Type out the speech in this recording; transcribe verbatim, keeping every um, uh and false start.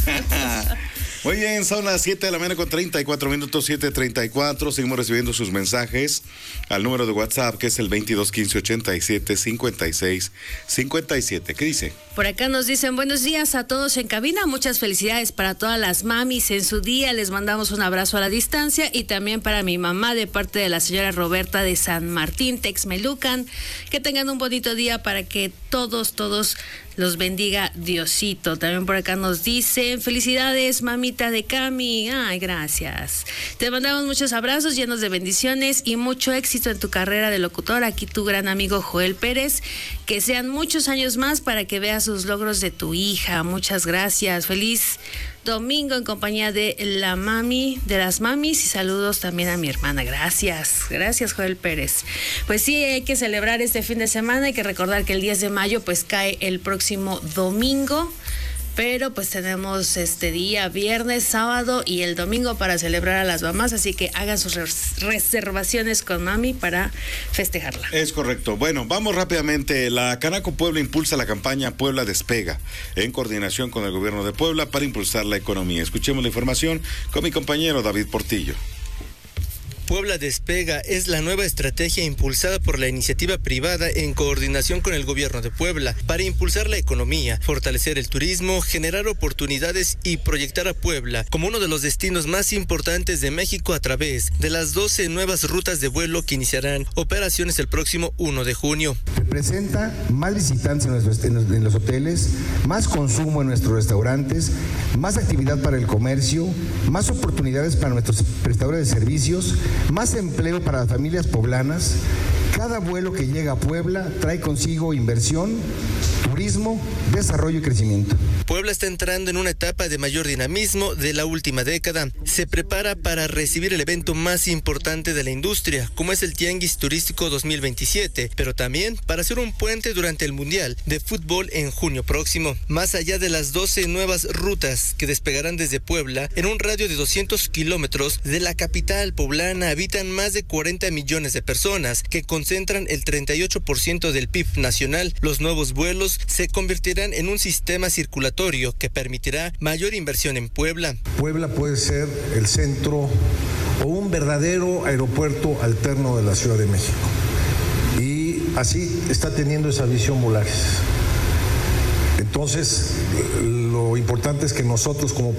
Muy bien, son las siete de la mañana con treinta y cuatro minutos, siete treinta y cuatro. Seguimos recibiendo sus mensajes al número de WhatsApp, que es el veintidós quince ochenta y siete cincuenta y seis cincuenta y siete. ¿Qué dice? Por acá nos dicen buenos días a todos en cabina, muchas felicidades para todas las mamis en su día, les mandamos un abrazo a la distancia y también para mi mamá de parte de la señora Roberta de San Martín, Texmelucan, que tengan un bonito día para que todos, todos los bendiga Diosito. También por acá nos dicen felicidades mamita de Cami, ay gracias, te mandamos muchos abrazos llenos de bendiciones y mucho éxito en tu carrera de locutor, aquí tu gran amigo Joel Pérez, que sean muchos años más para que veas sus logros de tu hija, muchas gracias, feliz domingo en compañía de la mami, de las mamis y saludos también a mi hermana, gracias, gracias Joel Pérez. Pues sí, hay que celebrar este fin de semana, hay que recordar que el diez de mayo pues cae el próximo domingo, pero pues tenemos este día, viernes, sábado y el domingo para celebrar a las mamás, así que hagan sus res- reservaciones con mami para festejarla. Es correcto. Bueno, vamos rápidamente. La Canaco Puebla impulsa la campaña Puebla Despega en coordinación con el gobierno de Puebla para impulsar la economía. Escuchemos la información con mi compañero David Portillo. Puebla Despega es la nueva estrategia impulsada por la iniciativa privada en coordinación con el gobierno de Puebla para impulsar la economía, fortalecer el turismo, generar oportunidades y proyectar a Puebla como uno de los destinos más importantes de México a través de las doce nuevas rutas de vuelo que iniciarán operaciones el próximo primero de junio. Representa más visitantes en, nuestros, en, los, en los hoteles, más consumo en nuestros restaurantes, más actividad para el comercio, más oportunidades para nuestros prestadores de servicios, más empleo para las familias poblanas. Cada vuelo que llega a Puebla trae consigo inversión, turismo, desarrollo y crecimiento. Puebla está entrando en una etapa de mayor dinamismo de la última década. Se prepara para recibir el evento más importante de la industria, como es el Tianguis Turístico dos mil veintisiete, pero también para hacer un puente durante el Mundial de Fútbol en junio próximo. Más allá de las doce nuevas rutas que despegarán desde Puebla, en un radio de doscientos kilómetros de la capital poblana habitan más de cuarenta millones de personas que concentran el treinta y ocho por ciento del P I B nacional. Los nuevos vuelos se convertirán en un sistema circulatorio que permitirá mayor inversión en Puebla. Puebla puede ser el centro o un verdadero aeropuerto alterno de la Ciudad de México. Y así está teniendo esa visión Volaris. Entonces, lo importante es que nosotros como